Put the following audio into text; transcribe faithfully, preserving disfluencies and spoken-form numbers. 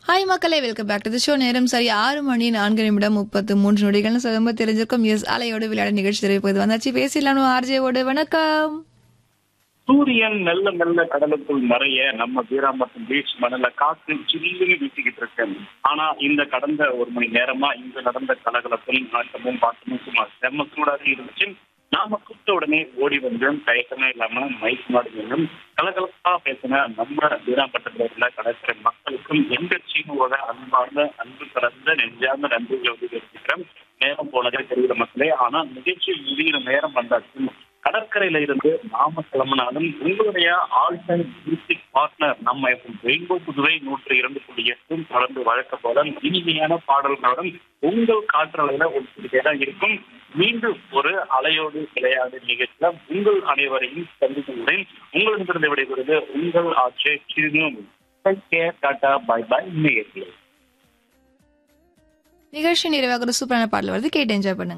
Hi மக்களே, welcome back to the show. நேரம் சரி ஆறு மணி நான்கு நிமிடம் முப்பத்து மூன்று நொடிகள்னு சொல்லும்போது தெரிஞ்சிருக்கும். எஸ், அலையோடு விளையாட நிகழ்ச்சி தெரிவிப்பது வந்தாச்சு. பேசிடலாம் ஆர்ஜேவோடு. வணக்கம். சூரியன் மெல்ல மெல்ல கடலுக்குள் மறைய நம்ம வீராம்பட்டம் பீச் மணல காத்து சில்லுன்னு வீசிக்கிட்டு இருக்கேன். ஆனா இந்த கடந்த ஒரு மணி நேரமா இங்க நடந்த கலகலப்பும் நாட்டமும் பாட்டமும் சும்மா செம்ம சூடாக இருந்துச்சு. நாம கூப்பிட்ட உடனே ஓடி வந்தோம், தயக்கமே இல்லாம மைக் மாடி வேண்டும் கலகலப்பா பேசின நம்ம வீராம்பட்டத்தில் உள்ள கடற்கரை மக்களுக்கும் எங்க சீனுவோட அன்பார்ந்த அன்பு கலந்த நெஞ்சார்ந்த நன்றிகளை தெரிவிக்கிறேன். நேரம் போனதே தெரியல மக்களே, ஆனா நிகழ்ச்சி முடிகிற நேரம் வந்தாச்சு. கடற்கரையில இருந்து நாம கிளம்பினாலும் உங்களுடைய ஆல் டைம் மியூசிக் பார்ட்னர் நம்ம ரெயின்போ புதுவை நூற்றி இரண்டு புள்ளி எட்டும் தொடர்ந்து வழக்க போல இனிமையான பாடல்களுடன் உங்கள் காற்றலையில ஒரு தான் இருக்கும். மீண்டும் ஒரு அலையோடு விளையாடு நிகழ்ச்சியில உங்கள் அனைவரையும் சந்திக்கும் உங்களிடமிருந்து விடைபெறுவது உங்கள் ஆட்சி சிறுநூல். Tata bye by. நிகழ்ச்சி நிகழ்ச்சி நிறைவாக ஒரு சூப்பரான பாடல் வருது, கேட்டு என்ஜாய் பண்ணுங்க.